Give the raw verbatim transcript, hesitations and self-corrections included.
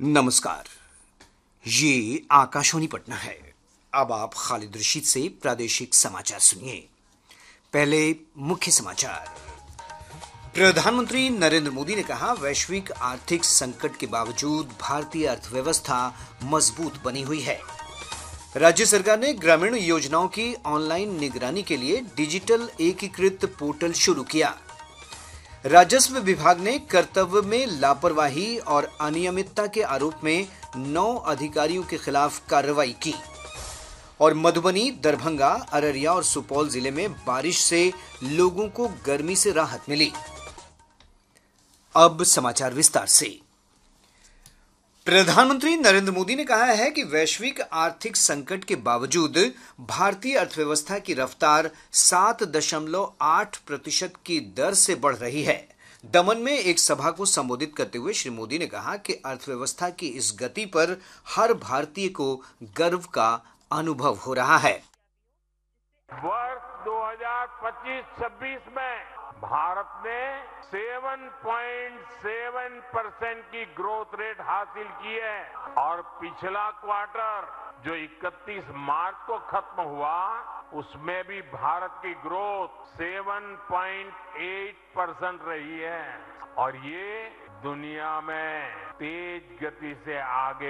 नमस्कार। ये आकाशवाणी पटना है। अब आप खालिद रशीद से प्रादेशिक समाचार सुनिए। पहले मुख्य समाचार। प्रधानमंत्री नरेंद्र मोदी ने कहा, वैश्विक आर्थिक संकट के बावजूद भारतीय अर्थव्यवस्था मजबूत बनी हुई है। राज्य सरकार ने ग्रामीण योजनाओं की ऑनलाइन निगरानी के लिए डिजिटल एकीकृत पोर्टल शुरू किया। राजस्व विभाग ने कर्तव्य में लापरवाही और अनियमितता के आरोप में नौ अधिकारियों के खिलाफ कार्रवाई की। और मधुबनी, दरभंगा, अररिया और सुपौल जिले में बारिश से लोगों को गर्मी से राहत मिली। अब समाचार विस्तार से। प्रधानमंत्री नरेंद्र मोदी ने कहा है कि वैश्विक आर्थिक संकट के बावजूद भारतीय अर्थव्यवस्था की रफ्तार सात दशमलव आठ प्रतिशत की दर से बढ़ रही है। दमन में एक सभा को संबोधित करते हुए श्री मोदी ने कहा कि अर्थव्यवस्था की इस गति पर हर भारतीय को गर्व का अनुभव हो रहा है। वर्ष दो हज़ार पच्चीस छब्बीस में भारत ने सात पॉइंट सात परसेंट की ग्रोथ रेट हासिल की है और पिछला क्वार्टर जो इकतीस मार्च को खत्म हुआ उसमें भी भारत की ग्रोथ सात पॉइंट आठ परसेंट रही है और ये दुनिया में तेज गति से आगे